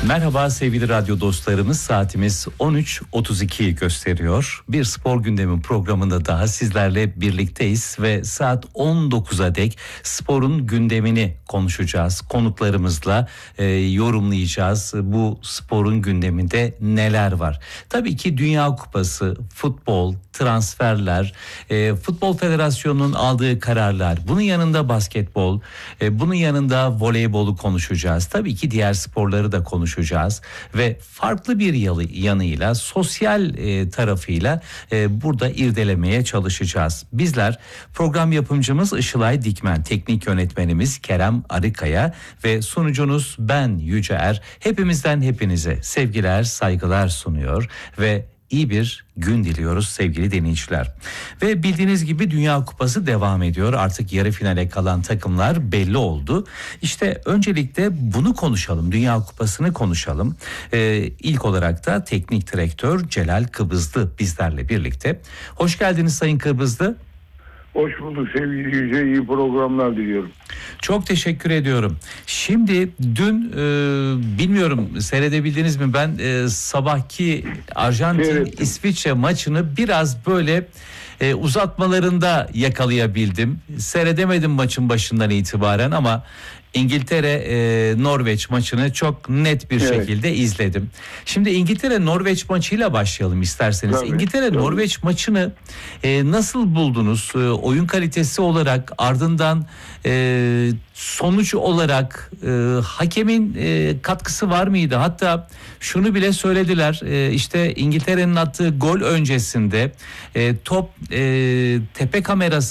Merhaba sevgili radyo dostlarımız, saatimiz 13.32'yi gösteriyor. Bir spor gündemi programında daha sizlerle birlikteyiz ve saat 19'a dek sporun gündemini konuşacağız. Konuklarımızla yorumlayacağız. Bu sporun gündeminde neler var? Tabii ki Dünya Kupası, futbol, transferler, Futbol Federasyonu'nun aldığı kararlar, bunun yanında basketbol, bunun yanında voleybolu konuşacağız. Tabii ki diğer sporları da konuşacağız ve farklı bir yanıyla, sosyal tarafıyla burada irdelemeye çalışacağız. Bizler program yapımcımız Işılay Dikmen, teknik yönetmenimiz Kerem Arıkaya ve sunucunuz ben Yüce Er. Hepimizden hepinize sevgiler, saygılar sunuyor ve iyi bir gün diliyoruz sevgili dinleyiciler. Ve bildiğiniz gibi Dünya Kupası devam ediyor. Artık yarı finale kalan takımlar belli oldu. İşte öncelikle bunu konuşalım. Dünya Kupası'nı konuşalım. İlk olarak da teknik direktör Celal Kıbrıslı bizlerle birlikte. Hoş geldiniz Sayın Kıbrıslı. Hoş bulduk sevgili Yüce, iyi programlar diliyorum. Çok teşekkür ediyorum. Şimdi dün bilmiyorum seyredebildiniz mi, ben sabahki Arjantin-İsviçre maçını biraz böyle uzatmalarında yakalayabildim. Seyredemedim maçın başından itibaren ama İngiltere-Norveç maçını çok net bir şekilde izledim. Şimdi İngiltere-Norveç maçıyla başlayalım isterseniz. Tabii, İngiltere-Norveç maçını nasıl buldunuz? Oyun kalitesi olarak, ardından sonuç olarak hakemin katkısı var mıydı? Hatta şunu bile söylediler, işte İngiltere'nin attığı gol öncesinde top tepe kamerası